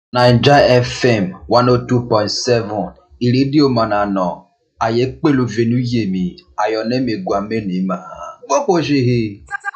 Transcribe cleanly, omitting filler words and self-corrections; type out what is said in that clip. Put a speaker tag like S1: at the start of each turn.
S1: Naija FM 102.7 ìrédíò Manano Ayépèlú Venuyemi Ayọ̀nẹ́mi Gwamenima Gbọ́pọ̀ṣehe.